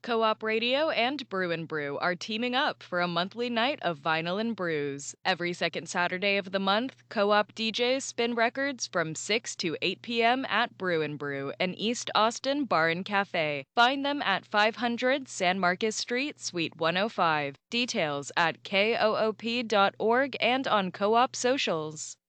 Co-op Radio and Brew and Brew are teaming up for a monthly night of vinyl and brews. Every second Saturday of the month, Co-op DJs spin records from 6 to 8 p.m. at Brew and Brew, an East Austin bar and cafe. Find them at 500 San Marcos Street, Suite 105. Details at koop.org and on Co-op socials.